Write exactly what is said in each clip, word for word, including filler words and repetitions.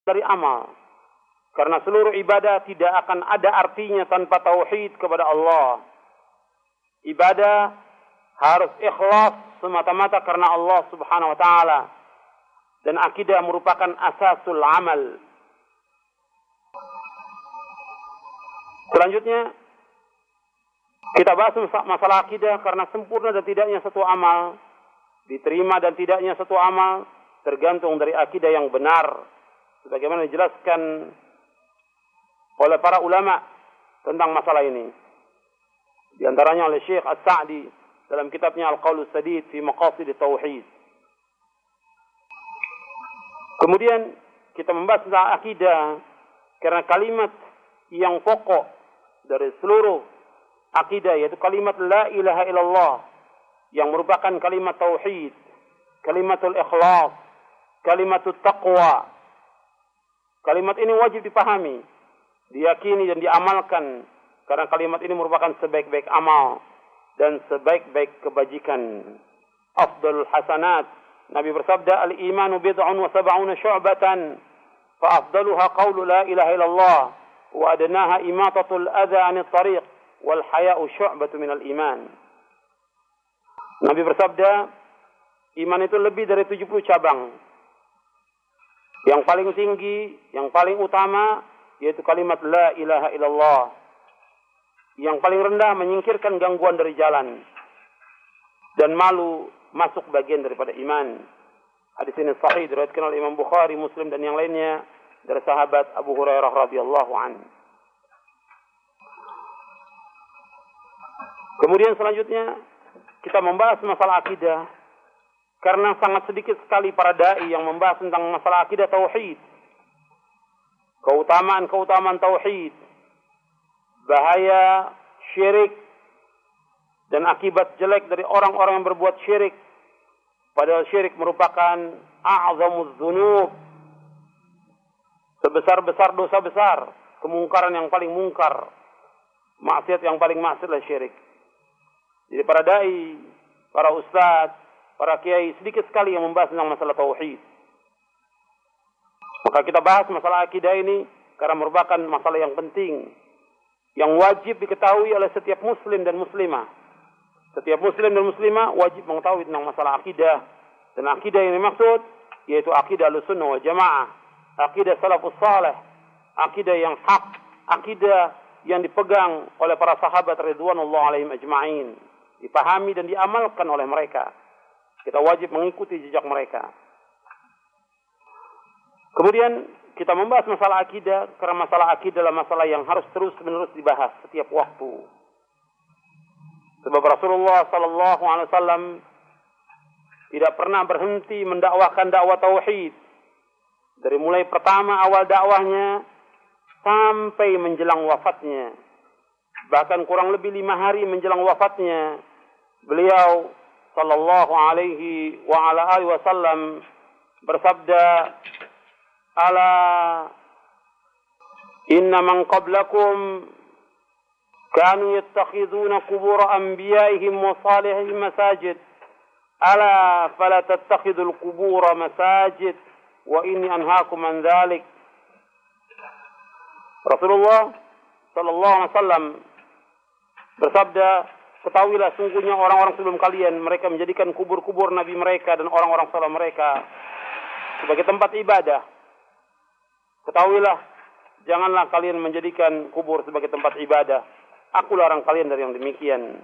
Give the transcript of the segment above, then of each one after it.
dari amal. Karena seluruh ibadah tidak akan ada artinya tanpa tauhid kepada Allah. Ibadah harus ikhlas semata-mata karena Allah Subhanahu wa taala. Dan akidah merupakan asasul amal. Selanjutnya kita bahas masalah akidah karena sempurna dan tidaknya satu amal, diterima dan tidaknya satu amal tergantung dari akidah yang benar. Sebagaimana dijelaskan oleh para ulama tentang masalah ini. Di antaranya oleh Syekh As-Sa'di dalam kitabnya Al-Qaulus Sadid fi Maqasid Tauhid. Kemudian kita membahas tentang akidah karena kalimat yang pokok dari seluruh akidah yaitu kalimat la ilaha illallah yang merupakan kalimat tauhid, kalimatul ikhlas, kalimatul taqwa. Kalimat ini wajib dipahami, diyakini dan diamalkan karena kalimat ini merupakan sebaik-baik amal dan sebaik-baik kebajikan. Afdalul hasanat, Nabi bersabda, al-imanu bid'un wa sab'una syu'batan fa afdaluha qawlu la ilaha illallah wa adnaha imatatul adha 'anil tariq wal haya'u syu'batu minal iman. Nabi bersabda, iman itu lebih dari tujuh puluh cabang. Yang paling tinggi, yang paling utama yaitu kalimat la ilaha illallah. Yang paling rendah menyingkirkan gangguan dari jalan. Dan malu masuk bagian daripada iman. Hadis ini sahih diriwayatkan oleh Imam Bukhari, Muslim dan yang lainnya dari sahabat Abu Hurairah radhiyallahu anhu. Kemudian selanjutnya kita membahas masalah akidah. Karena sangat sedikit sekali para da'i yang membahas tentang masalah akidah tauhid. Keutamaan-keutamaan tauhid. Bahaya syirik. Dan akibat jelek dari orang-orang yang berbuat syirik. Padahal syirik merupakan a'zamuz dzunub. Sebesar-besar dosa besar. Kemungkaran yang paling mungkar. Maksiat yang paling maksiat adalah syirik. Jadi para da'i, para ustadz, para kiai sedikit sekali yang membahas tentang masalah tauhid. Maka kita bahas masalah akidah ini karena merupakan masalah yang penting, yang wajib diketahui oleh setiap muslim dan muslimah. Setiap muslim dan muslimah wajib mengetahui tentang masalah akidah. Dan akidah yang dimaksud yaitu akidah Ahlussunnah wal Jamaah, akidah salafus saleh, akidah yang hak, akidah yang dipegang oleh para sahabat ridwanullah alaihim ajma'in, dipahami dan diamalkan oleh mereka. Kita wajib mengikuti jejak mereka. Kemudian kita membahas masalah akidah karena masalah akidah adalah masalah yang harus terus-menerus dibahas setiap waktu. Sebab Rasulullah sallallahu alaihi wasallam tidak pernah berhenti mendakwahkan dakwah tauhid dari mulai pertama awal dakwahnya sampai menjelang wafatnya. Bahkan kurang lebih lima hari menjelang wafatnya, beliau sallallahu alaihi wa ala alihi wasallam bersabda, ala inna man qablakum kanu yattakhiduna qubur anbiya'ihim wa salihihim masajid ala fala tattakhidul qubur masajid wa inni anhaakum an dzalik. Rasulullah sallallahu alaihi wasallam bersabda, ketahuilah sungguhnya orang-orang sebelum kalian mereka menjadikan kubur-kubur nabi mereka dan orang-orang saleh mereka sebagai tempat ibadah. Ketahuilah, janganlah kalian menjadikan kubur sebagai tempat ibadah. Aku larang kalian dari yang demikian.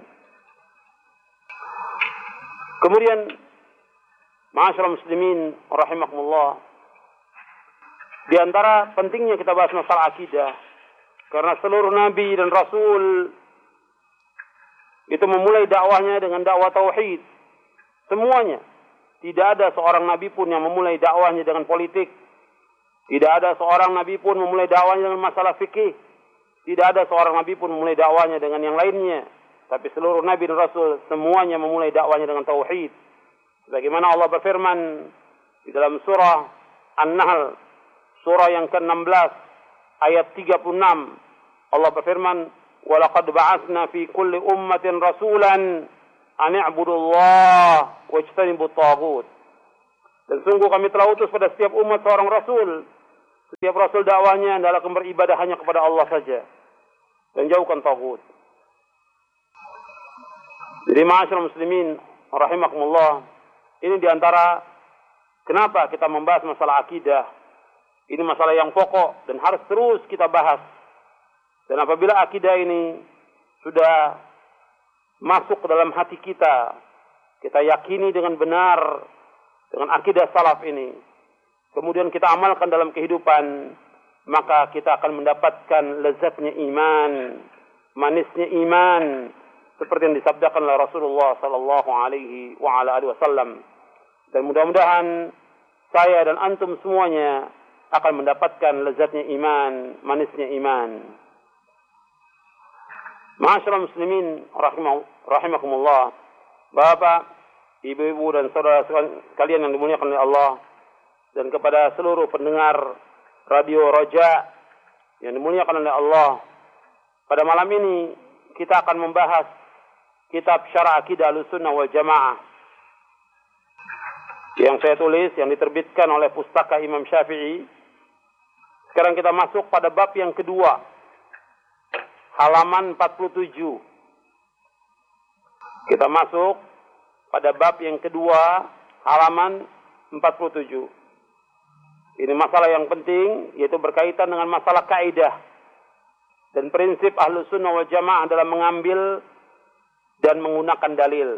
Kemudian, ma'asyiral muslimin rahimakumullah, di antara pentingnya kita bahas masalah akidah karena seluruh nabi dan rasul itu memulai dakwahnya dengan dakwah tauhid. Semuanya. Tidak ada seorang nabi pun yang memulai dakwahnya dengan politik. Tidak ada seorang nabi pun memulai dakwahnya dengan masalah fikih. Tidak ada seorang nabi pun memulai dakwahnya dengan yang lainnya. Tapi seluruh nabi dan rasul semuanya memulai dakwahnya dengan tauhid. Sebagaimana Allah berfirman di dalam surah An-Nahl, surah yang ke enam belas, ayat tiga puluh enam. Allah berfirman, وَلَقَدْ بَعَثْنَا فِي كُلِّ أُمَّةٍ رَسُولًا أَنِ اعْبُدُوا اللَّهَ وَاجْتَنِبُوا الطَّاغُوتَ. Dan sungguh kami telah utus pada setiap umat seorang rasul Setiap Rasul dakwahnya adalah beribadah hanya kepada Allah saja dan jauhkan taghut. Jadi ma'asyiral muslimin rahimakumullah, ini diantara kenapa kita membahas masalah akidah. Ini masalah yang pokok dan harus terus kita bahas. Dan apabila akidah ini sudah masuk ke dalam hati kita, kita yakini dengan benar dengan akidah salaf ini, kemudian kita amalkan dalam kehidupan, maka kita akan mendapatkan lezatnya iman, manisnya iman, seperti yang disabdakan oleh Rasulullah sallallahu alaihi wa ala alihi wasallam. Dan mudah-mudahan saya dan antum semuanya akan mendapatkan lezatnya iman, manisnya iman. Ma'asyiral muslimin rahimakumullah, Bapak, Ibu-ibu dan saudara sekalian yang dimuliakan oleh Allah, dan kepada seluruh pendengar Radio Roja yang dimuliakan oleh Allah, pada malam ini kita akan membahas kitab Syarah Aqidah Ahlussunnah wal Jamaah yang saya tulis, yang diterbitkan oleh Pustaka Imam Syafi'i. Sekarang kita masuk pada bab yang kedua, halaman empat puluh tujuh. Kita masuk pada bab yang kedua, halaman empat puluh tujuh. Ini masalah yang penting, yaitu berkaitan dengan masalah kaidah. Dan prinsip Ahlussunnah wal Jamaah adalah mengambil dan menggunakan dalil.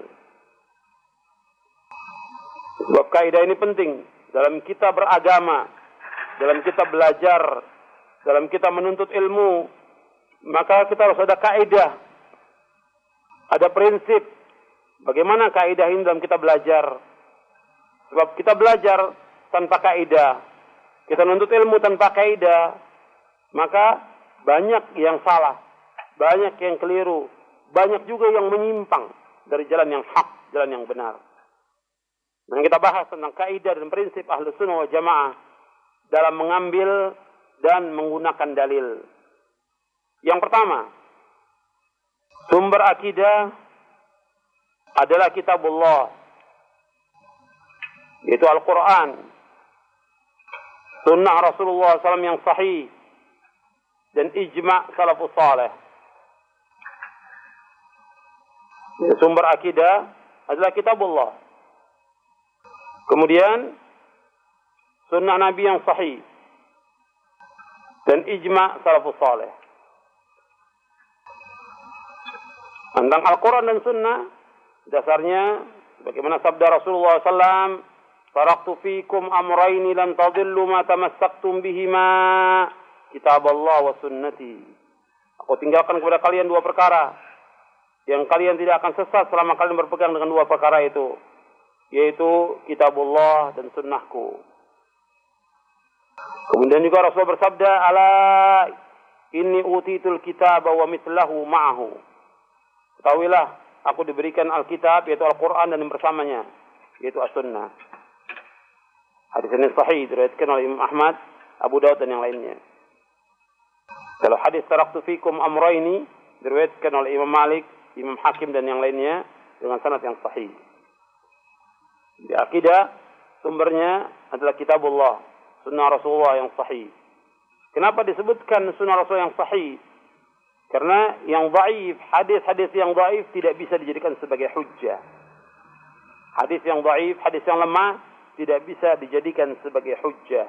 Sebab kaidah ini penting dalam kita beragama, dalam kita belajar, dalam kita menuntut ilmu, maka kita harus ada kaidah, ada prinsip. Bagaimana kaidah ini dalam kita belajar? Sebab kita belajar tanpa kaidah, kita menuntut ilmu tanpa kaidah, maka banyak yang salah, banyak yang keliru, banyak juga yang menyimpang dari jalan yang hak, jalan yang benar. Dan kita bahas tentang kaidah dan prinsip Ahlussunnah wal Jamaah dalam mengambil dan menggunakan dalil. Yang pertama, sumber akidah adalah kitabullah, yaitu Al-Quran, sunnah Rasulullah sallallahu alaihi wasallam yang sahih, dan ijma' salafus salih. Sumber akidah adalah kitabullah. Kemudian sunnah Nabi yang sahih dan ijma' salafus salih. Tentang Al-Quran dan sunnah, dasarnya bagaimana sabda Rasulullah sallallahu alaihi wasallam, "Taraktu fikum amrayni lan tadillu ma tamassaktum bihima, kitaballah wa sunnati." Aku tinggalkan kepada kalian dua perkara yang kalian tidak akan sesat selama kalian berpegang dengan dua perkara itu, yaitu kitabullah dan sunnahku. Kemudian juga Rasulullah bersabda, "Ala inni utitul kitaba wa mithlahu ma'ahu." Ketahuilah, aku diberikan Alkitab, yaitu Al-Quran, dan yang bersamanya, yaitu As-Sunnah. Hadis ini sahih, diriwayatkan oleh Imam Ahmad, Abu Daud, dan yang lainnya. Kalau hadis taraktu fikum amrayni, diriwayatkan oleh Imam Malik, Imam Hakim, dan yang lainnya, dengan sanad yang sahih. Di akidah, sumbernya adalah kitabullah, sunnah Rasulullah yang sahih. Kenapa disebutkan sunnah Rasulullah yang sahih? Karena yang dhaif, hadis-hadis yang dhaif tidak bisa dijadikan sebagai hujjah. Hadis yang dhaif, hadis yang lemah tidak bisa dijadikan sebagai hujjah.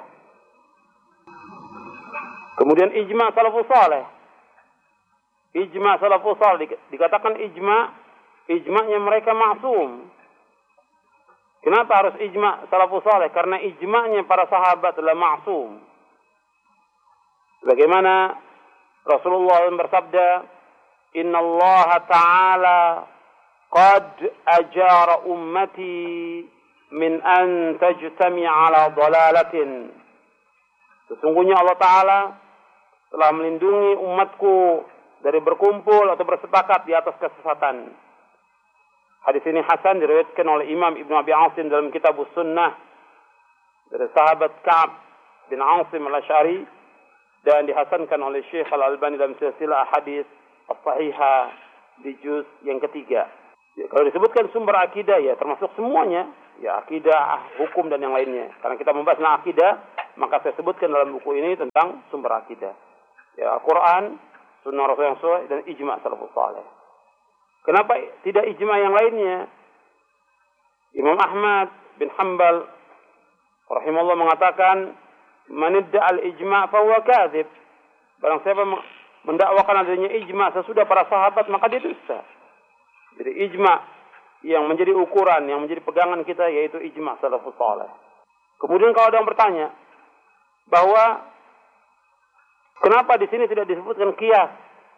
Kemudian ijma' salafus salih. Ijma' salafus salih dikatakan ijma', ijma'nya mereka maksum. Kenapa harus ijma' salafus salih? Karena ijma'nya para sahabat adalah maksum. Bagaimana Rasulullah bersabda, "Inna Allah Ta'ala qad ajara ummati min an tajtami' ala dalalatin." Sesungguhnya Allah Ta'ala telah melindungi umatku dari berkumpul atau bersepakat di atas kesesatan. Hadis ini hasan, diriwayatkan oleh Imam Ibnu Abi Asim dalam Kitab Sunnah dari sahabat Ka'ab bin Asim al-Asy'ari, dan dihasankan oleh Syekh Al-Albani dalam silsilah hadis as-sahihah di juz yang ketiga. Ya, kalau disebutkan sumber akidah, ya termasuk semuanya, ya akidah, hukum, dan yang lainnya. Karena kita membahas tentang akidah, maka saya sebutkan dalam buku ini tentang sumber akidah. Ya, Al-Quran, sunnah Rasul yang sahih, dan ijma' salafus saleh. Kenapa tidak ijma' yang lainnya? Imam Ahmad bin Hanbal rahimahullah mengatakan, man idda'a al-ijma' fa huwa kadzib. Barang siapa mendakwakan adanya ijma' sesudah para sahabat, maka dia dusta. Jadi ijma' yang menjadi ukuran, yang menjadi pegangan kita yaitu ijma' salafus saleh. Kemudian kalau ada yang bertanya bahwa kenapa di sini tidak disebutkan qiyas?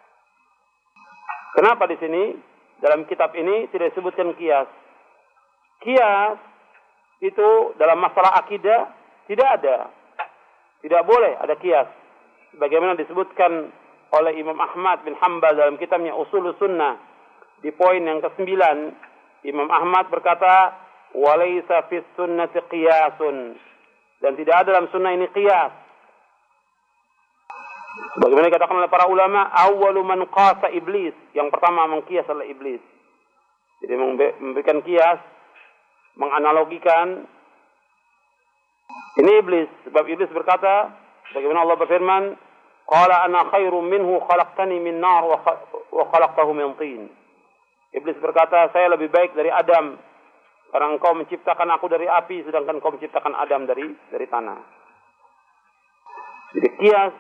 Kenapa di sini dalam kitab ini tidak disebutkan qiyas? Qiyas itu dalam masalah akidah tidak ada. Tidak boleh ada qiyas. Sebagaimana disebutkan oleh Imam Ahmad bin Hanbal dalam kitabnya Ushulus Sunnah di poin yang kesembilan, Imam Ahmad berkata, "Walaysa fis sunnati qiyasun." Dan tidak ada dalam sunnah ini qiyas. Sebagaimana dikatakan oleh para ulama, awwalu man qasa iblis, yang pertama mengkias adalah iblis. Jadi memberikan kias, menganalogikan ini iblis, sebab iblis berkata sebagaimana Allah berfirman, qala ana khairum minhu khalaqtani min nar wa khalaqtahu min tin. Iblis berkata, saya lebih baik dari Adam karena engkau menciptakan aku dari api sedangkan engkau menciptakan Adam dari dari tanah. Jadi kias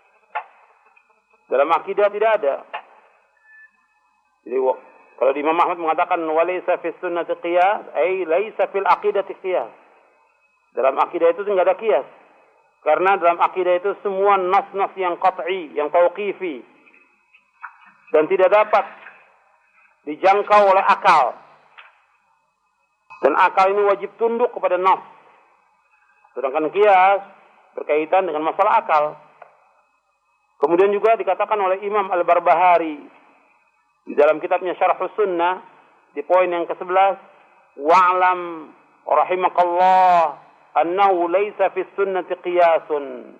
dalam akidah tidak ada. Jadi kalau Imam Ahmad mengatakan walaysa fis sunnati qiyas, ay laisa fil aqidati qiyas. Dalam akidah itu tidak ada qiyas. Karena dalam akidah itu semua nas-nas yang qat'i, yang tauqifi, dan tidak dapat dijangkau oleh akal. Dan akal ini wajib tunduk kepada nas. Sedangkan qiyas berkaitan dengan masalah akal. Kemudian juga dikatakan oleh Imam Al-Barbahari di dalam kitabnya Syarhus Sunnah di poin yang kesebelas, wa'lam rahimakallah annahu laysa fis sunnati qiyasun.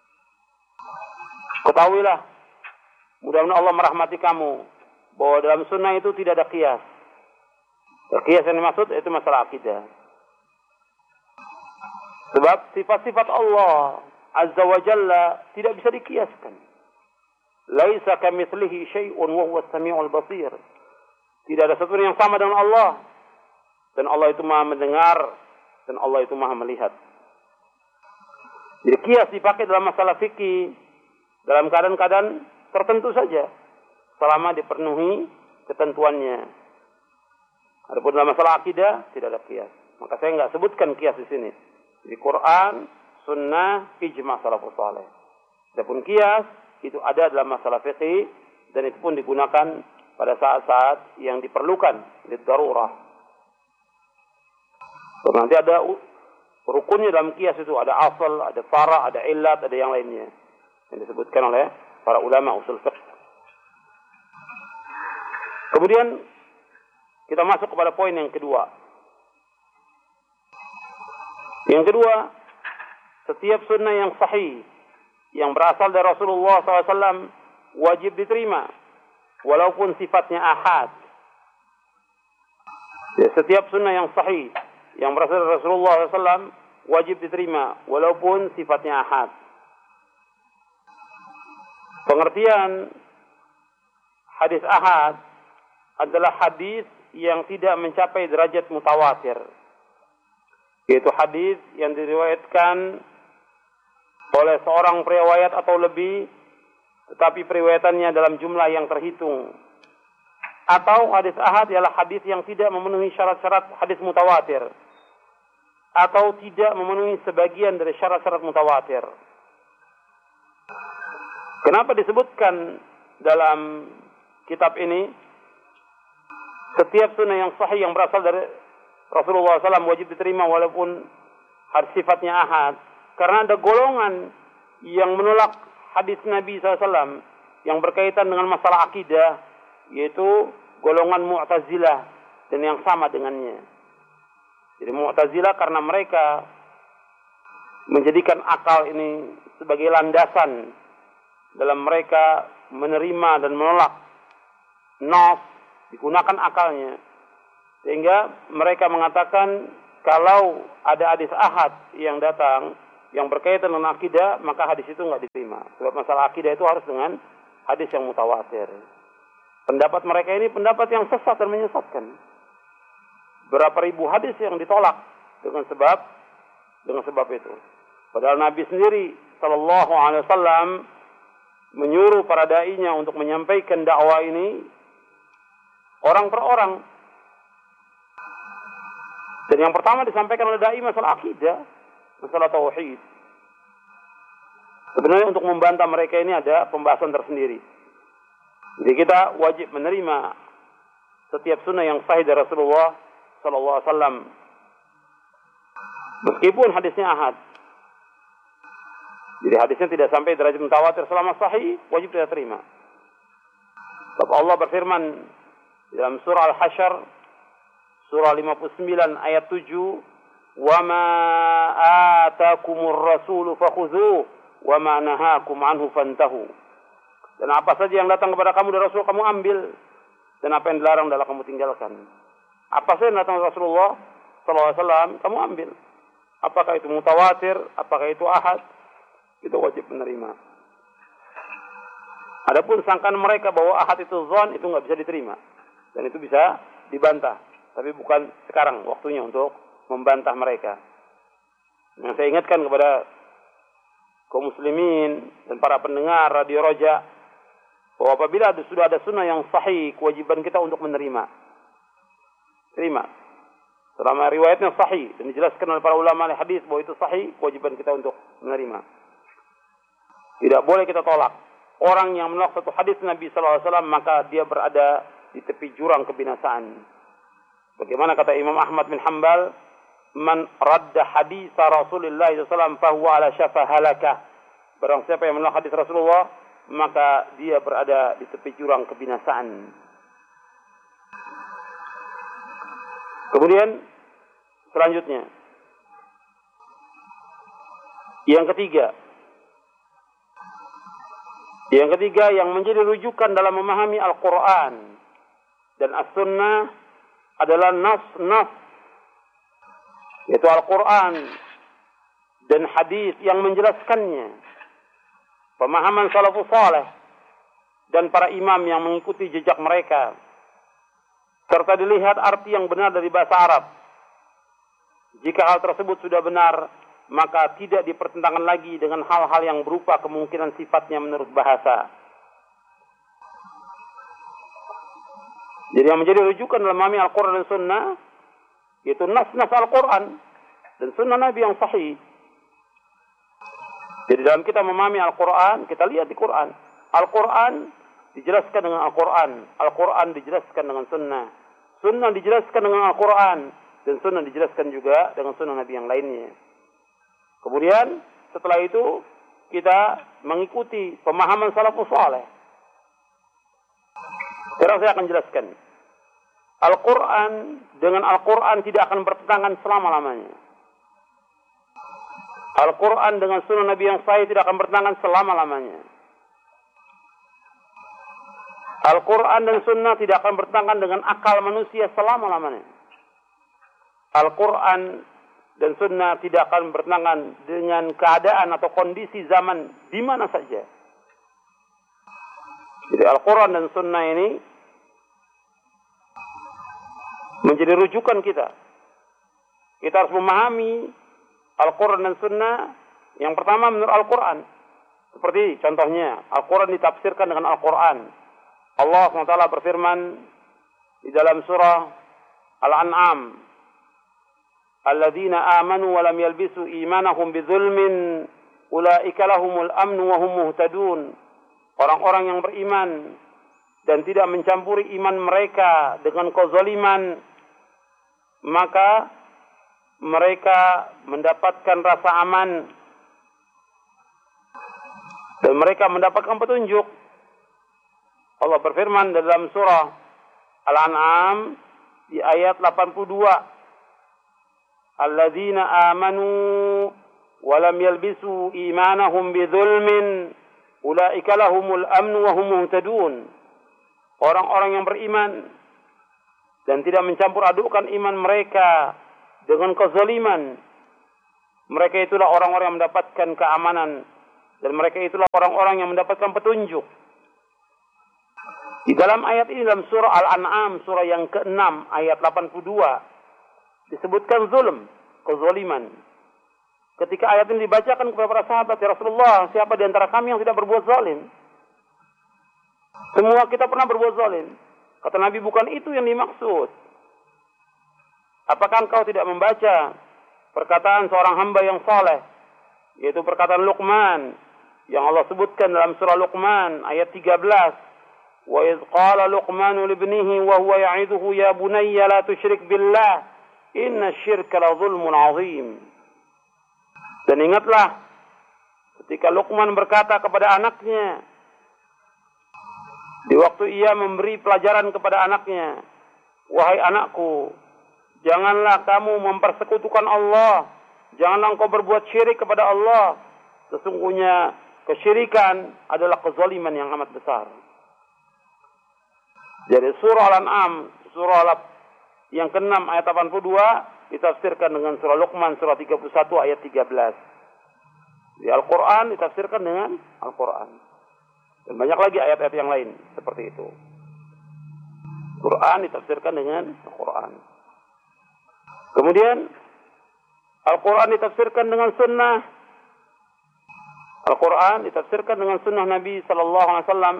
Ketahuilah, mudah-mudahan Allah merahmati kamu, bahwa dalam sunnah itu tidak ada qiyas. Qiyas yang dimaksud itu masalah akidah. Sebab sifat-sifat Allah Azza wa Jalla tidak bisa dikiaskan. Laisa kamitslihi syai'un wa huwas samiul basir. Tidak ada sesuatu yang sama dengan Allah. Dan Allah itu Maha mendengar dan Allah itu Maha melihat. Jadi qiyas dipakai dalam masalah fikih dalam keadaan-keadaan tertentu saja selama dipenuhi ketentuannya. Adapun dalam masalah akidah tidak ada qiyas. Maka saya enggak sebutkan qiyas di sini. Di Quran, sunnah, ijma' salafus saleh. Adapun qiyas itu ada dalam masalah fikih dan itu pun digunakan pada saat-saat yang diperlukan, lidarurah. So, nanti ada rukunnya dalam qiyas itu, ada asal, ada fara', ada illat, ada yang lainnya yang disebutkan oleh para ulama usul fiqh. Kemudian kita masuk kepada poin yang kedua. Yang kedua, setiap sunnah yang sahih yang berasal dari Rasulullah shallallahu alaihi wasallam wajib diterima, walaupun sifatnya ahad. Ya, setiap sunnah yang sahih yang berasal dari Rasulullah shallallahu alaihi wasallam wajib diterima, walaupun sifatnya ahad. Pengertian hadis ahad adalah hadis yang tidak mencapai derajat mutawatir, yaitu hadis yang diriwayatkan oleh seorang periwayat atau lebih, tetapi periwayatannya dalam jumlah yang terhitung. Atau hadis ahad ialah hadis yang tidak memenuhi syarat-syarat hadis mutawatir, atau tidak memenuhi sebagian dari syarat-syarat mutawatir. Kenapa disebutkan dalam kitab ini setiap sunnah yang sahih yang berasal dari Rasulullah shallallahu alaihi wasallam wajib diterima walaupun hadis sifatnya ahad? Karena ada golongan yang menolak hadis Nabi shallallahu alaihi wasallam yang berkaitan dengan masalah akidah, yaitu golongan Mu'tazilah dan yang sama dengannya. Jadi Mu'tazilah karena mereka menjadikan akal ini sebagai landasan dalam mereka menerima dan menolak nas, digunakan akalnya. Sehingga mereka mengatakan kalau ada hadis ahad yang datang yang berkaitan dengan akidah, maka hadis itu nggak diterima. Sebab masalah akidah itu harus dengan hadis yang mutawatir. Pendapat mereka ini pendapat yang sesat dan menyesatkan. Berapa ribu hadis yang ditolak dengan sebab dengan sebab itu. Padahal Nabi sendiri Sallallahu Alaihi Wasallam menyuruh para dai-nya untuk menyampaikan dakwah ini orang per orang. Dan yang pertama disampaikan oleh dai masalah akidah, masalah tauhid. Sebenarnya untuk membantah mereka ini ada pembahasan tersendiri. Jadi kita wajib menerima setiap sunnah yang sahih dari Rasulullah Sallallahu Alaihi Wasallam, meskipun hadisnya ahad. Jadi hadisnya tidak sampai derajat mutawatir, selama sahih wajib kita terima. Sebab Allah berfirman dalam surah Al-Hasyr surah lima puluh sembilan ayat tujuh, "Wa ma atakumur rasulu fakhudhuhu wa ma nahakum anhu fantahu." Dan apa saja yang datang kepada kamu dari Rasul kamu ambil, dan apa yang dilarang adalah kamu tinggalkan. Apa saja yang datang dari Rasulullah sallallahu alaihi wasallam kamu ambil. Apakah itu mutawatir, apakah itu ahad, kita wajib menerima. Adapun sangkaan mereka bahwa ahad itu zon, itu nggak bisa diterima, dan itu bisa dibantah. Tapi bukan sekarang waktunya untuk membantah mereka. Yang saya ingatkan kepada kaum muslimin dan para pendengar Radio Roja, bahwa apabila ada, sudah ada sunnah yang sahih, kewajiban kita untuk menerima. Terima. Selama riwayatnya sahih dan dijelaskan oleh para ulama hadis bahwa itu sahih, kewajiban kita untuk menerima. Tidak boleh kita tolak. Orang yang menolak satu hadis Nabi sallallahu alaihi wasallam, maka dia berada di tepi jurang kebinasaan. Bagaimana kata Imam Ahmad bin Hanbal, "Man radda hadis Rasulullah sallallahu alaihi wasallam fahuwa ala syafa halakah." Barang siapa yang menolak hadis Rasulullah, maka dia berada di tepi jurang kebinasaan. Kemudian selanjutnya, yang ketiga, yang ketiga yang menjadi rujukan dalam memahami Al-Quran dan As-Sunnah adalah nas-nas, yaitu Al-Quran dan hadis yang menjelaskannya. Pemahaman salafus saleh dan para imam yang mengikuti jejak mereka, serta dilihat arti yang benar dari bahasa Arab. Jika hal tersebut sudah benar, maka tidak dipertentangkan lagi dengan hal-hal yang berupa kemungkinan sifatnya menurut bahasa. Jadi yang menjadi rujukan dalam memahami Al-Quran dan Sunnah, yaitu nas-nas Al-Quran dan Sunnah Nabi yang sahih. Jadi dalam kita memahami Al-Quran, kita lihat di Quran. Al-Quran dijelaskan dengan Al-Quran. Al-Quran dijelaskan dengan Sunnah. Sunnah dijelaskan dengan Al-Quran. Dan Sunnah dijelaskan juga dengan Sunnah Nabi yang lainnya. Kemudian setelah itu kita mengikuti pemahaman salafus saleh. Sekarang saya akan jelaskan. Al-Quran dengan Al-Quran tidak akan bertentangan selama-lamanya. Al-Quran dengan sunnah Nabi yang sahih tidak akan bertentangan selama-lamanya. Al-Quran dan sunnah tidak akan bertentangan dengan akal manusia selama-lamanya. Al-Quran dan sunnah tidak akan bertentangan dengan keadaan atau kondisi zaman di mana saja. Jadi Al-Quran dan sunnah ini menjadi rujukan kita. Kita harus memahami Al-Quran dan Sunnah. Yang pertama menurut Al-Quran. Seperti contohnya, Al-Quran ditafsirkan dengan Al-Quran. Allah subhanahu wa taala berfirman di dalam surah Al-An'am, "Alladzina amanu wa lam yalbisu imanahum bidzulmin, ulaika lahumul amnu wa hum muhtadun." Orang-orang yang beriman dan tidak mencampuri iman mereka dengan kezaliman, maka mereka mendapatkan rasa aman dan mereka mendapatkan petunjuk. Allah berfirman dalam surah Al-An'am di ayat delapan puluh dua, "Alladzina amanu wa lam yalbisu imanahum bidzulmin, ulaika lahumul amnu wa hum muhtadun." Orang-orang yang beriman dan tidak mencampur adukkan iman mereka dengan kezaliman, Mereka itulah orang-orang yang mendapatkan keamanan. Dan mereka itulah orang-orang yang mendapatkan petunjuk. Di dalam ayat ini, dalam surah Al-An'am, surah yang keenam, ayat delapan puluh dua, disebutkan zulm, kezaliman. Ketika ayat ini dibacakan kepada para sahabat, ya Rasulullah, siapa di antara kami yang tidak berbuat zalim? Semua kita pernah berbuat zalim. Kata Nabi, bukan itu yang dimaksud. Apakah engkau tidak membaca perkataan seorang hamba yang saleh, yaitu perkataan Luqman, yang Allah sebutkan dalam surah Luqman ayat tiga belas. Wa idh qala Luqmanu libnihi wa huwa ya'iduhu ya bunayya la tusyrik billah inna syirka la zulmun azim. Dan ingatlah ketika Luqman berkata kepada anaknya, di waktu ia memberi pelajaran kepada anaknya, wahai anakku, janganlah kamu mempersekutukan Allah, janganlah engkau berbuat syirik kepada Allah. Sesungguhnya kesyirikan adalah kezaliman yang amat besar. Jadi surah Al-An'am, surah yang keenam ayat delapan puluh dua ditafsirkan dengan surah Luqman surah tiga puluh satu ayat tiga belas. Di Al-Quran ditafsirkan dengan Al-Quran. Dan banyak lagi ayat-ayat yang lain seperti itu. Quran ditafsirkan dengan Al-Quran. Kemudian Al-Quran ditafsirkan dengan sunnah. Al-Quran ditafsirkan dengan sunnah Nabi Sallallahu Alaihi Wasallam.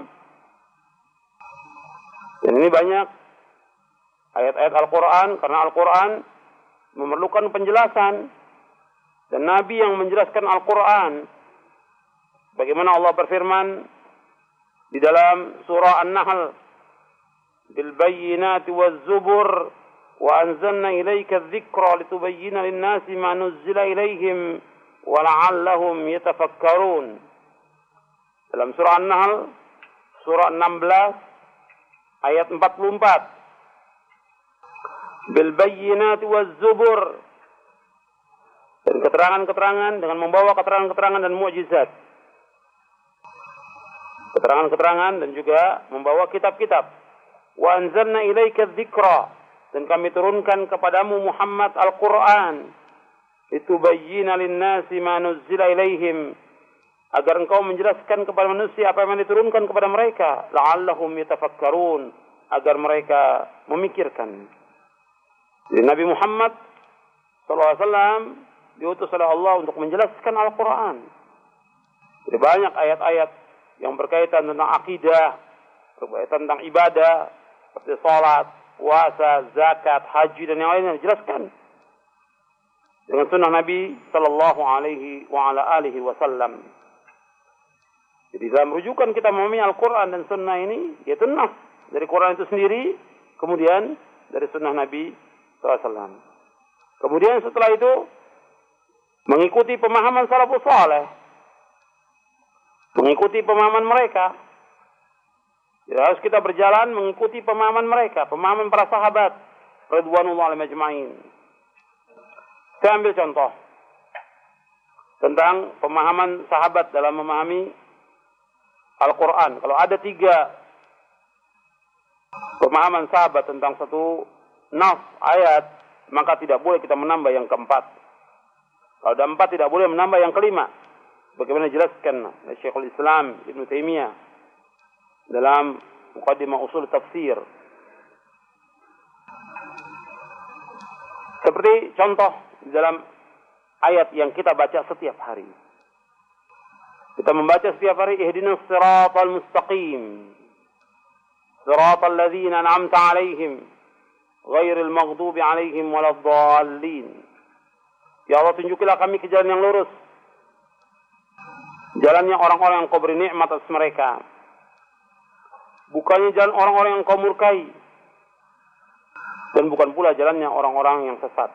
Dan ini banyak ayat-ayat Al-Quran, karena Al-Quran memerlukan penjelasan. Dan Nabi yang menjelaskan Al-Quran, bagaimana Allah berfirman di dalam surah An-Nahl, bil bayyinati waz zubur wa anzalna ilayka adh-dhikra litubayyana lin-nasi ma nuzzila ilayhim wa la'allahum yatafakkarun. Dalam surah An-Nahl, surah enam belas ayat empat puluh empat. Bil bayyinati waz zubur, dan keterangan-keterangan dengan membawa keterangan-keterangan dan mukjizat. Keterangan-keterangan dan juga membawa kitab-kitab. Wa anzalna ilaika dzikra, dan kami turunkan kepadamu Muhammad Al-Qur'an, litubayyana lin-nasi ma nuzzila ilaihim, agar engkau menjelaskan kepada manusia apa yang diturunkan kepada mereka, la'allahum yatafakkarun, agar mereka memikirkan. Jadi Nabi Muhammad sallallahu alaihi wasallam diutus oleh Allah untuk menjelaskan Al-Quran. Jadi banyak ayat-ayat yang berkaitan tentang akidah, berkaitan tentang ibadah, seperti salat, puasa, zakat, haji, dan yang lainnya dijelaskan dengan sunnah Nabi Sallallahu Alaihi wa ala alihi Wasallam. Jadi dalam rujukan kita memahami Al-Quran dan sunnah ini, yaitu nas dari Quran itu sendiri, kemudian dari sunnah Nabi Sallallahu Alaihi Wasallam. Kemudian setelah itu mengikuti pemahaman salafus saleh, mengikuti pemahaman mereka. Jadi harus kita berjalan mengikuti pemahaman mereka, pemahaman para sahabat radhiyallahu anhum ajma'in. Saya ambil contoh tentang pemahaman sahabat dalam memahami Al-Quran. Kalau ada tiga pemahaman sahabat tentang satu nas ayat, maka tidak boleh kita menambah yang keempat. Kalau ada empat, tidak boleh menambah yang kelima. Bagaimana dijelaskan oleh Syekhul Islam Ibnu Taimiyah dalam Muqaddimah Ushul Tafsir. Seperti contoh dalam ayat yang kita baca setiap hari. Kita membaca setiap hari, ihdinas siratal mustaqim, siratal ladzina an'amta 'alaihim, ghairil maghdubi 'alaihim waladdallin. Ya Allah, tunjukilah kami ke jalan yang lurus, jalannya orang-orang yang kau beri nikmat atas mereka, bukannya jalan orang-orang yang kau murkai, dan bukan pula jalannya orang-orang yang sesat.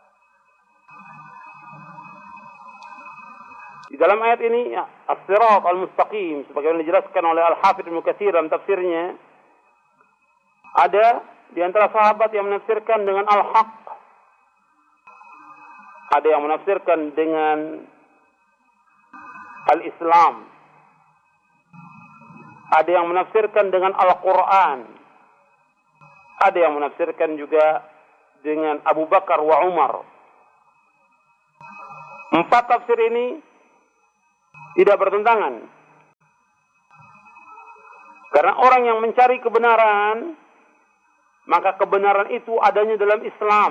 Di dalam ayat ini, ya, as-sirat al-mustaqim, sebagaimana dijelaskan oleh Al-Hafidz Ibnu Katsir dalam tafsirnya, ada di antara sahabat yang menafsirkan dengan al-haq, ada yang menafsirkan dengan al-Islam, ada yang menafsirkan dengan Al-Quran, ada yang menafsirkan juga dengan Abu Bakar wa Umar. Empat tafsir ini tidak bertentangan. Karena orang yang mencari kebenaran, maka kebenaran itu adanya dalam Islam.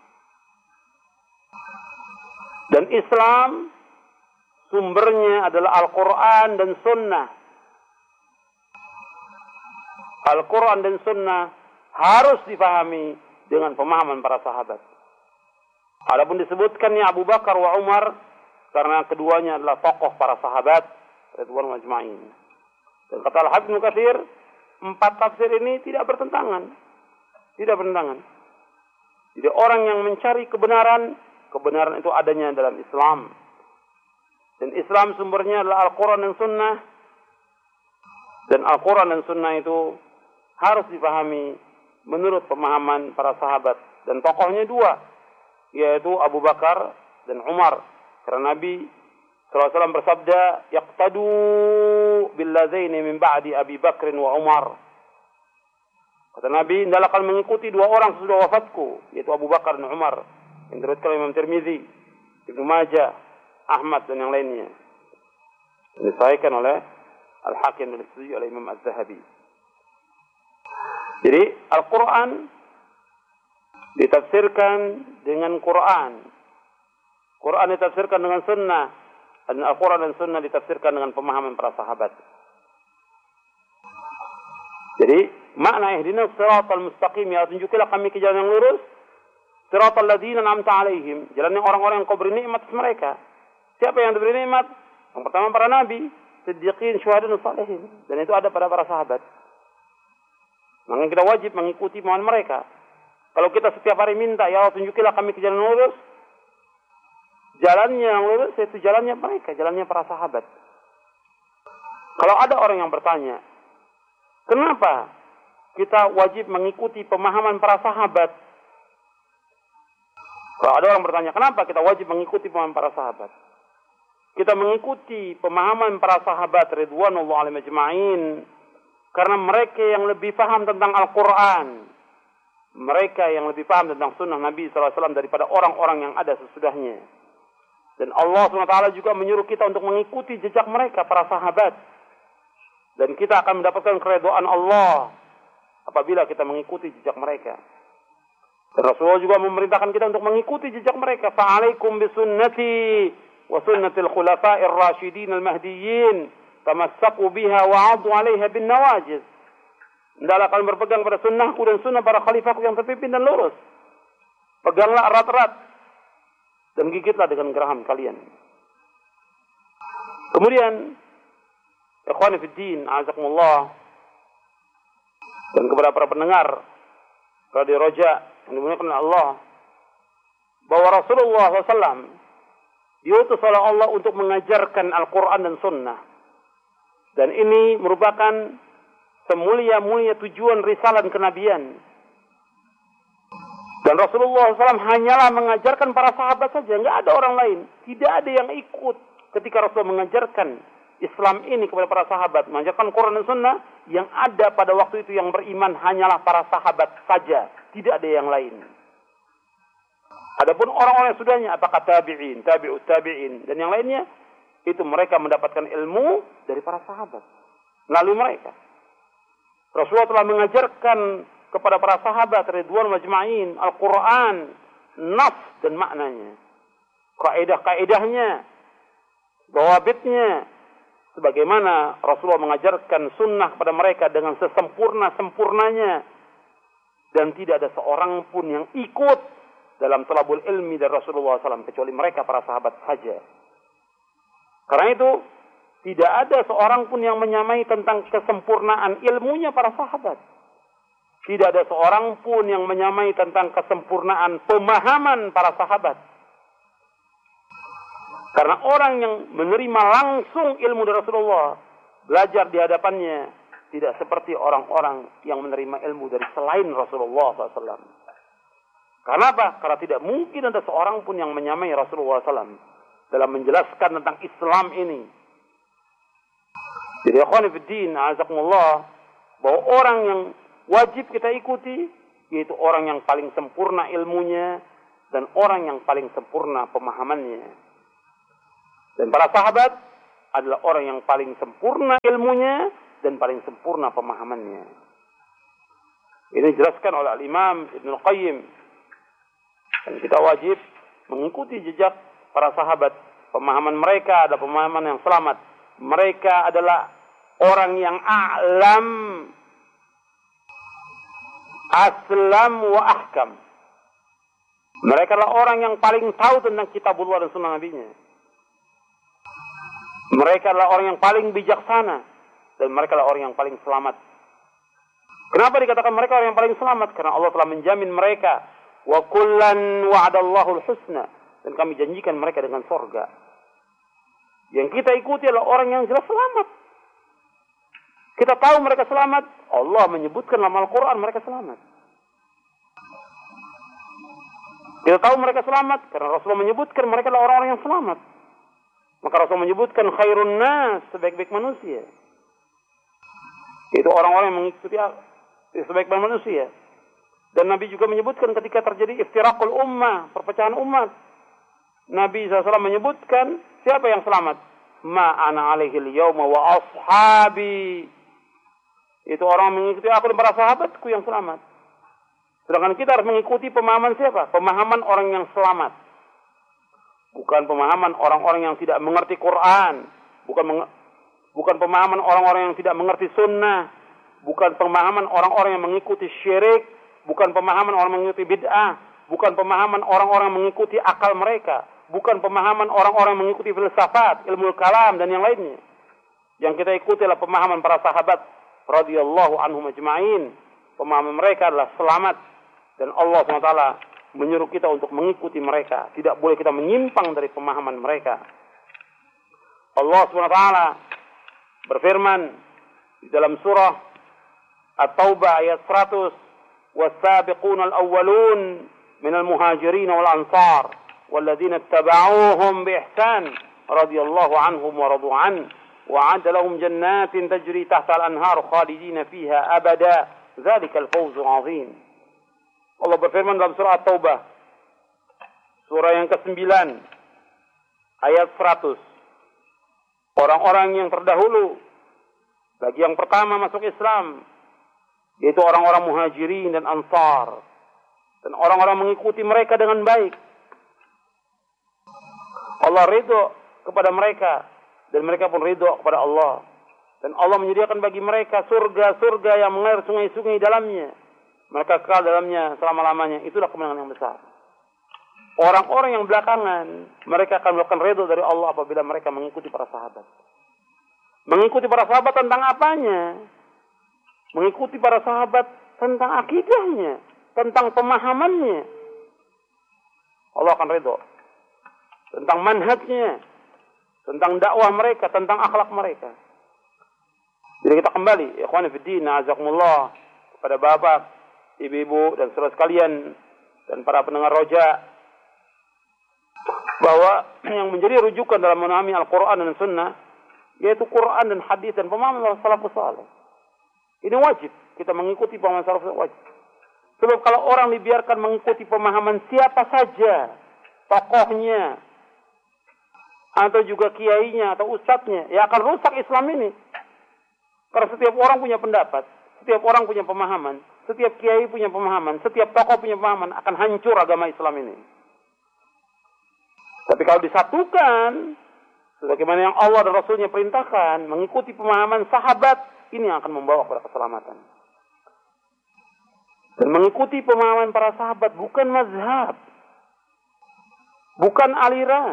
Dan Islam sumbernya adalah Al-Quran dan Sunnah. Al-Quran dan Sunnah harus difahami dengan pemahaman para sahabat. Adapun disebutkannya Abu Bakar wa Umar karena keduanya adalah tokoh para sahabat radhiyallahu ajma'in. Dan kata Al-Hafidz Ibnu Katsir, empat tafsir ini tidak bertentangan. Tidak bertentangan. Jadi orang yang mencari kebenaran, kebenaran itu adanya dalam Islam. Dan Islam sumbernya adalah Al-Quran dan Sunnah. Dan Al-Quran dan Sunnah itu harus dipahami menurut pemahaman para sahabat. Dan tokohnya dua, yaitu Abu Bakar dan Umar. Karena Nabi sallallahu alaihi wasallam bersabda, "Yaqtadu billazaini min ba'di Abi Bakr wa Umar." Kata Nabi, hendaklah kalian mengikuti dua orang sesudah wafatku, yaitu Abu Bakar dan Umar. Yang diriwayatkan Imam Tirmizi, Ibnu Majah, Ahmad dan yang lainnya. Disahihkan oleh Al-Hakim dan disetujui oleh Imam Az-Zahabi. Jadi Al-Quran ditafsirkan dengan Quran. Quran ditafsirkan dengan Sunnah. Dan Al-Quran dan Sunnah ditafsirkan dengan pemahaman para sahabat. Jadi makna ihdinas siratal mustaqim, ya tunjukilah kami ke jalan yang lurus. Siratal ladzina an'amta alaihim, jalannya orang-orang yang kau beri nikmat atas mereka. Siapa yang diberi nikmat? Yang pertama para nabi, siddiqin, syuhada dan salihin. Dan itu ada pada para sahabat. Maka kita wajib mengikuti mohon mereka. Kalau kita setiap hari minta, ya Allah tunjukilah kami ke jalan yang lurus, jalannya yang lurus itu jalannya mereka, jalannya para sahabat. Kalau ada orang yang bertanya, kenapa kita wajib mengikuti pemahaman para sahabat? Kalau ada orang bertanya, kenapa kita wajib mengikuti pemahaman para sahabat? Kita mengikuti pemahaman para sahabat ridwanullah alaihim ajma'in karena mereka yang lebih paham tentang Al-Quran. Mereka yang lebih paham tentang sunnah Nabi sallallahu alaihi wasallam daripada orang-orang yang ada sesudahnya. Dan Allah subhanahu wa taala juga menyuruh kita untuk mengikuti jejak mereka, para sahabat. Dan kita akan mendapatkan keridhaan Allah apabila kita mengikuti jejak mereka. Dan Rasulullah juga memerintahkan kita untuk mengikuti jejak mereka. Fa'alaikum bisunnati wa sunnatil khulafa'ir rasyidin al-mahdiyyin tamassaku biha wa'addu 'alaiha bin nawajiz. Hendaklah kalian berpegang pada sunnahku dan sunnah para khalifahku yang terpimpin dan lurus. Peganglah erat-erat dan gigitlah dengan geraham kalian. Kemudian, ikhwani fid din, azakumullah, dan kepada para pendengar Radio Roja yang dimuliakan oleh Allah, bahwa Rasulullah shallallahu alaihi wasallam diutus oleh Allah untuk mengajarkan Al-Quran dan Sunnah. Dan ini merupakan semulia-mulia tujuan risalah kenabian. Dan Rasulullah shallallahu alaihi wasallam hanyalah mengajarkan para sahabat saja, nggak ada orang lain. Tidak ada yang ikut ketika Rasul mengajarkan Islam ini kepada para sahabat, mengajarkan Quran dan Sunnah. Yang ada pada waktu itu yang beriman hanyalah para sahabat saja, tidak ada yang lain. Adapun orang-orang yang sudahnya, apakah tabi'in, tabi'ut tabi'in dan yang lainnya, itu mereka mendapatkan ilmu dari para sahabat melalui mereka. Rasulullah telah mengajarkan kepada para sahabat ridwan majma'in Al-Quran, nas dan maknanya, kaidah-kaidahnya, dawabitnya, sebagaimana Rasulullah mengajarkan sunnah kepada mereka dengan sesempurna-sempurnanya. Dan tidak ada seorang pun yang ikut dalam talabul ilmi dari Rasulullah shallallahu alaihi wasallam kecuali mereka para sahabat saja. Karena itu tidak ada seorang pun yang menyamai tentang kesempurnaan ilmunya para sahabat. Tidak ada seorang pun yang menyamai tentang kesempurnaan pemahaman para sahabat. Karena orang yang menerima langsung ilmu dari Rasulullah, belajar di hadapannya, tidak seperti orang-orang yang menerima ilmu dari selain Rasulullah shallallahu alaihi wasallam. Karena apa? Karena tidak mungkin ada seorang pun yang menyamai Rasulullah shallallahu alaihi wasallam dalam menjelaskan tentang Islam ini. Jadi akhwani fiddin, azakumullah, bahwa orang yang wajib kita ikuti yaitu orang yang paling sempurna ilmunya dan orang yang paling sempurna pemahamannya. Dan para sahabat adalah orang yang paling sempurna ilmunya dan paling sempurna pemahamannya. Ini dijelaskan oleh Al-Imam Ibnu Qayyim. Dan kita wajib mengikuti jejak para sahabat. Pemahaman mereka adalah pemahaman yang selamat. Mereka adalah orang yang a'lam, aslam wa ahkam. Mereka adalah orang yang paling tahu tentang kitabullah dan sunnah nabinya. Mereka adalah orang yang paling bijaksana. Dan mereka adalah orang yang paling selamat. Kenapa dikatakan mereka orang yang paling selamat? Karena Allah telah menjamin mereka. Wa kullan wa'adallahu al-husna. Dan kami janjikan mereka dengan sorga. Yang kita ikuti adalah orang yang jelas selamat. Kita tahu mereka selamat. Allah menyebutkan dalam Al-Quran mereka selamat. Kita tahu mereka selamat. Karena Rasulullah menyebutkan mereka adalah orang-orang yang selamat. Maka Rasul menyebutkan khairun nas, sebaik-baik manusia. Itu orang-orang yang mengikuti sebaik-baik manusia. Dan Nabi juga menyebutkan ketika terjadi iftiraqul ummah, perpecahan umat. Nabi shallallahu alaihi wasallam menyebutkan siapa yang selamat? Ma ana alaihil yawma wa ashabi. Itu orang mengikuti aku dan para sahabatku yang selamat. Sedangkan kita harus mengikuti pemahaman siapa? Pemahaman orang yang selamat. Bukan pemahaman orang-orang yang tidak mengerti Quran. Bukan meng- bukan pemahaman orang-orang yang tidak mengerti sunnah. Bukan pemahaman orang-orang yang mengikuti syirik. Bukan pemahaman orang mengikuti bid'ah. Bukan pemahaman orang-orang yang mengikuti akal mereka. Bukan pemahaman orang-orang yang mengikuti filsafat, ilmu kalam, dan yang lainnya. Yang kita ikuti adalah pemahaman para sahabat radhiyallahu anhum ajma'in. Pemahaman mereka adalah selamat. Dan Allah subhanahu wa taala menyuruh kita untuk mengikuti mereka. Tidak boleh kita menyimpang dari pemahaman mereka. Allah subhanahu wa taala berfirman di dalam surah At-Taubah ayat seratus, "Was-sabiquna al-awwalun minal muhajirin wal ansar walladzina ittaba'uuhum bi ihsan radhiyallahu anhum wa radu an wa 'adda lahum jannatin tajri tahta al-anhar khalidina fiha abada dzalikal fawzul 'adzim." Allah berfirman dalam surah At-Taubah, surah yang kesembilan, ayat seratus. Orang-orang yang terdahulu, bagi yang pertama masuk Islam, yaitu orang-orang muhajirin dan ansar. Dan orang-orang mengikuti mereka dengan baik. Allah ridho kepada mereka, dan mereka pun ridho kepada Allah. Dan Allah menyediakan bagi mereka surga-surga yang mengalir sungai-sungai dalamnya. Mereka kekal dalamnya selama-lamanya. Itulah kemenangan yang besar. Orang-orang yang belakangan, mereka akan melakukan ridho dari Allah apabila mereka mengikuti para sahabat. Mengikuti para sahabat tentang apanya? Mengikuti para sahabat tentang akidahnya, tentang pemahamannya. Allah akan ridho. Tentang manhajnya, tentang dakwah mereka, tentang akhlak mereka. Jadi kita kembali, ikhwan fiddin, azakumullah, kepada bapak, ibu-ibu dan saudara sekalian dan para pendengar roja, bahwa yang menjadi rujukan dalam memahami Al-Quran dan Sunnah yaitu Quran dan hadis dan pemahaman salafus saleh. Ini wajib kita mengikuti pemahaman salafus saleh, wajib. Sebab kalau orang dibiarkan mengikuti pemahaman siapa saja, tokohnya atau juga kiainya atau ustadznya, ya akan rusak Islam ini. Karena setiap orang punya pendapat, setiap orang punya pemahaman, setiap kiai punya pemahaman, setiap tokoh punya pemahaman, akan hancur agama Islam ini. Tapi kalau disatukan, sebagaimana yang Allah dan Rasulnya perintahkan, mengikuti pemahaman sahabat, ini yang akan membawa kepada keselamatan. Dan mengikuti pemahaman para sahabat bukan mazhab, bukan aliran,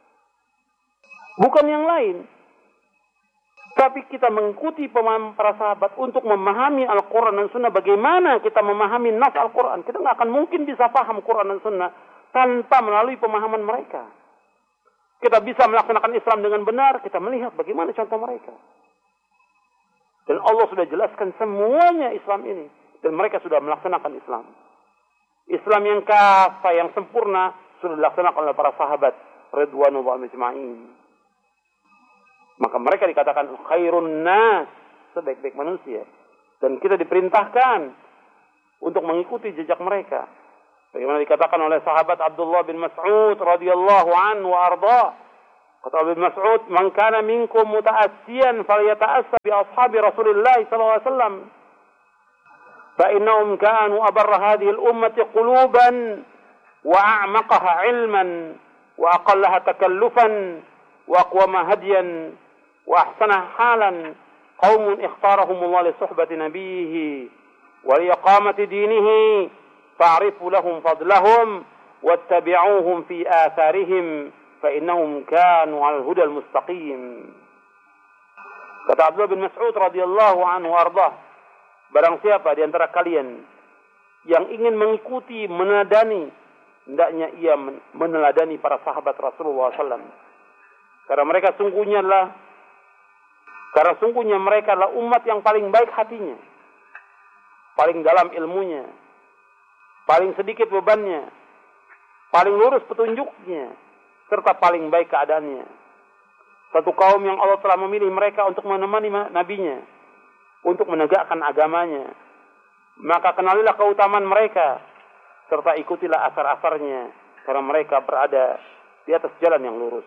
bukan yang lain. Tapi kita mengikuti pemahaman para sahabat untuk memahami Al-Quran dan Sunnah. Bagaimana kita memahami nas Al-Quran? Kita nggak akan mungkin bisa paham Quran dan Sunnah tanpa melalui pemahaman mereka. Kita bisa melaksanakan Islam dengan benar, kita melihat bagaimana contoh mereka. Dan Allah sudah jelaskan semuanya Islam ini. Dan mereka sudah melaksanakan Islam. Islam yang kafah, yang sempurna, sudah dilaksanakan oleh para sahabat. Ridwanullah ajma'in. Maka mereka dikatakan khairun nas, sebaik-baik manusia. Dan kita diperintahkan untuk mengikuti jejak mereka. Bagaimana dikatakan oleh sahabat Abdullah bin Mas'ud radhiyallahu anhu wa arda, Kata Ibnu Mas'ud, "Man kana minkum muta'assiyan falyata'assa bi ashabi Rasulillah sallallahu alaihi wasallam. Fa innahum kanu abarra hadhihi al-ummati quluban wa a'maqaha 'ilman wa aqallaha takallufan wa aqwama hadiyan wa ahsanaha halan. Qaumun ikhtarahum Allah li suhbati nabiyhi wa li iqamati dinihi fa'rifu lahum fadlahum wattabi'uhum fi atharihim fa innahum kanu 'alal hudal mustaqim." Kata Abdullah bin Mas'ud radhiyallahu anhu ardah, barang siapa di antara kalian yang ingin mengikuti, menadani, hendaknya ia meneladani para sahabat Rasulullah sallallahu alaihi wasallam. Karena mereka sungguhnya adalah karena sungguhnya mereka adalah umat yang paling baik hatinya, paling dalam ilmunya, paling sedikit bebannya, paling lurus petunjuknya, serta paling baik keadaannya. Satu kaum yang Allah telah memilih mereka untuk menemani nabinya, untuk menegakkan agamanya. Maka kenalilah keutamaan mereka, serta ikutilah asar-asarnya, karena mereka berada di atas jalan yang lurus.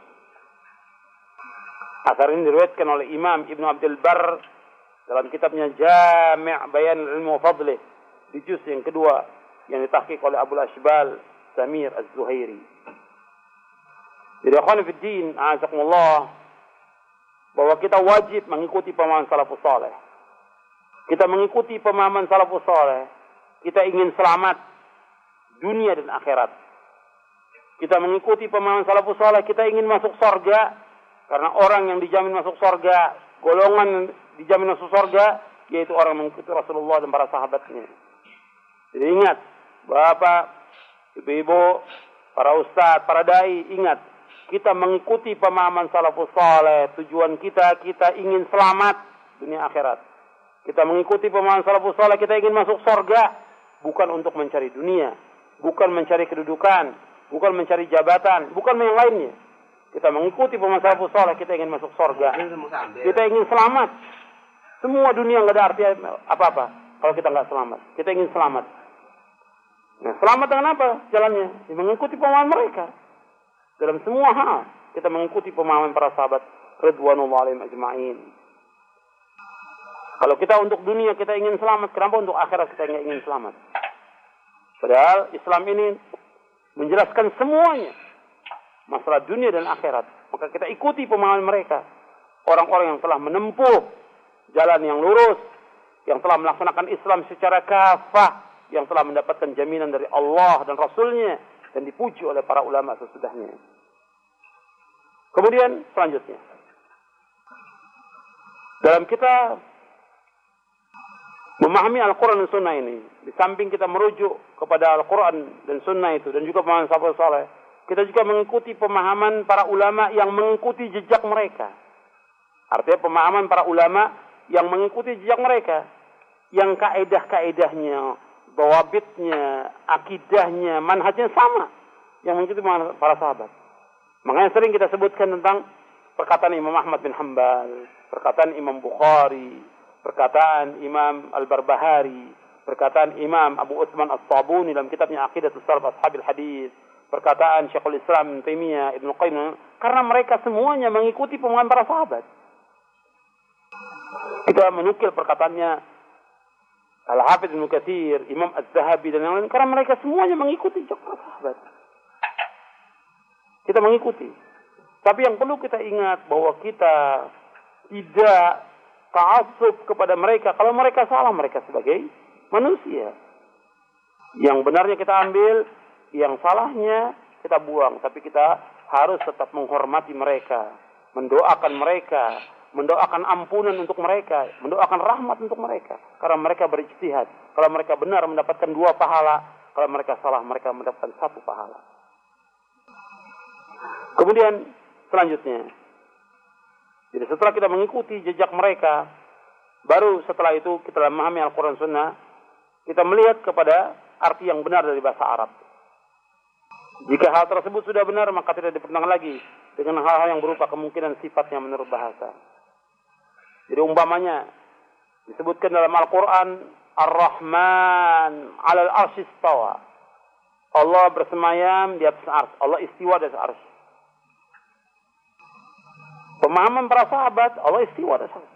Asar ini diriwayatkan oleh Imam Ibnu Abdul Barr dalam kitabnya Jami' Bayan Ilmu wa Fadlih di juz yang kedua yang ditahqiq oleh Abu Ashbal Samir Az-Zuhairi. Jadi akhwan fiddin, a'azakumullah, bahwa kita wajib mengikuti pemahaman salafus saleh. Kita mengikuti pemahaman salafus saleh, kita ingin selamat dunia dan akhirat. Kita mengikuti pemahaman salafus saleh, kita ingin masuk surga. Karena orang yang dijamin masuk surga, golongan yang dijamin masuk surga, yaitu orang mengikuti Rasulullah dan para sahabatnya. Jadi ingat, bapak, ibu-ibu, para ustadz, para dai, ingat, kita mengikuti pemahaman salafus saleh. Tujuan kita, kita ingin selamat dunia akhirat. Kita mengikuti pemahaman salafus saleh, kita ingin masuk surga, bukan untuk mencari dunia, bukan mencari kedudukan, bukan mencari jabatan, bukan yang lainnya. Kita mengikuti pemahaman salafus saleh, kita ingin masuk surga, kita ingin selamat. Semua dunia nggak ada arti apa-apa kalau kita nggak selamat. Kita ingin selamat. Nah, selamat dengan apa jalannya? Ya, mengikuti pemahaman mereka dalam semua hal. Kita mengikuti pemahaman para sahabat ridwanullah alaihim ajma'in. Kalau kita untuk dunia kita ingin selamat, kenapa untuk akhirat kita nggak ingin selamat? Padahal Islam ini menjelaskan semuanya, masalah dunia dan akhirat. Maka kita ikuti pemahaman mereka. Orang-orang yang telah menempuh jalan yang lurus, yang telah melaksanakan Islam secara kafah, yang telah mendapatkan jaminan dari Allah dan Rasulnya, dan dipuji oleh para ulama sesudahnya. Kemudian selanjutnya, dalam kita memahami Al-Quran dan Sunnah ini, di samping kita merujuk kepada Al-Quran dan Sunnah itu, dan juga pemahaman salafus saleh, kita juga mengikuti pemahaman para ulama yang mengikuti jejak mereka. Artinya pemahaman para ulama yang mengikuti jejak mereka, yang kaedah-kaedahnya, dawabitnya, akidahnya, manhajnya sama, yang mengikuti para sahabat. Makanya sering kita sebutkan tentang perkataan Imam Ahmad bin Hanbal, perkataan Imam Bukhari, perkataan Imam Al-Barbahari, perkataan Imam Abu Utsman As-Sabuni dalam kitabnya Aqidatus Salaf Ashabil Hadis, perkataan Syekhul Islam Taimiyah, Ibnu Qayyim, karena mereka semuanya mengikuti pemahaman para sahabat. Kita menukil perkataannya Al-Hafidz Ibnu Katsir, Imam Az-Zahabi dan yang lain, karena mereka semuanya mengikuti jejak para sahabat. Kita mengikuti. Tapi yang perlu kita ingat bahwa kita tidak ta'assub kepada mereka. Kalau mereka salah, mereka sebagai manusia. Yang benarnya kita ambil, yang salahnya kita buang. Tapi kita harus tetap menghormati mereka, mendoakan mereka, mendoakan ampunan untuk mereka, mendoakan rahmat untuk mereka. Karena mereka berijtihad. Kalau mereka benar mendapatkan dua pahala, kalau mereka salah mereka mendapatkan satu pahala. Kemudian selanjutnya, jadi setelah kita mengikuti jejak mereka, baru setelah itu kita memahami Al-Quran Sunnah, kita melihat kepada arti yang benar dari bahasa Arab. Jika hal tersebut sudah benar, maka tidak dipertentangkan lagi dengan hal-hal yang berupa kemungkinan sifatnya menurut bahasa. Jadi umpamanya disebutkan dalam Al-Quran, Ar-Rahman 'alal 'arsy istawa. Allah bersemayam di atas arsy. Allah istiwa di atas arsy. pemahaman para sahabat Allah istiwa atas arsh.